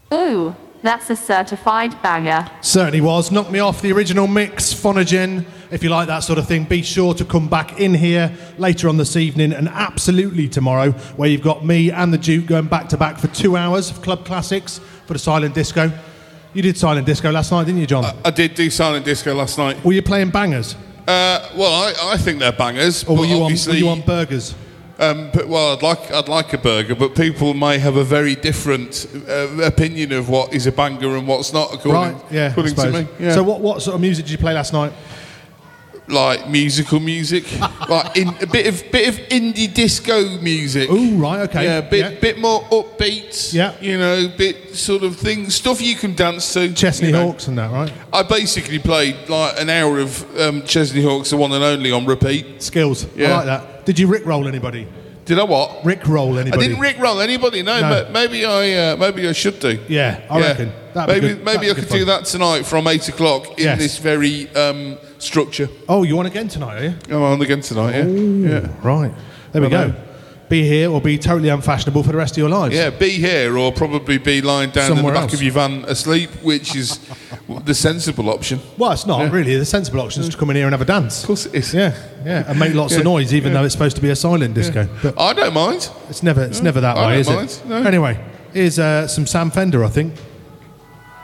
Ooh, that's a certified banger. Certainly was. Knock me off the original mix, Phonogen. If you like that sort of thing, be sure to come back in here later on this evening and absolutely tomorrow, where you've got me and the Duke going back to back for 2 hours of club classics for the Silent Disco. You did Silent Disco last night, didn't you, John? I did do Silent Disco last night. Were you playing bangers? Well, I think they're bangers. Or were you obviously, on burgers? Well, I'd like a burger, but people may have a very different opinion of what is a banger and what's not, according to me. Yeah. So what sort of music did you play last night? Like musical music, like a bit of indie disco music. Oh, right, okay. Yeah, bit more upbeat. Yeah. You know, bit sort of stuff you can dance to. Chesney Hawks and that, right? I basically played like an hour of Chesney Hawks, the one and only, on repeat. Skills. Yeah. I like that. Did you rickroll anybody? Did I what? Rickroll anybody? I didn't rickroll anybody. No, but maybe I should do. Yeah, I reckon. Maybe I could do that tonight from 8 o'clock in this very structure. Oh, you on again tonight, are you? I'm on again tonight. Yeah. Right. There we go. Be here or be totally unfashionable for the rest of your lives. Yeah, be here or probably be lying down Somewhere in the back else. of your van asleep, which is the sensible option. Well, it's not really. The sensible option is to come in here and have a dance. Of course it is. Yeah, and make lots of noise, even though it's supposed to be a silent disco. But I don't mind. it's never that way, is it? No. Anyway, here's some Sam Fender, I think.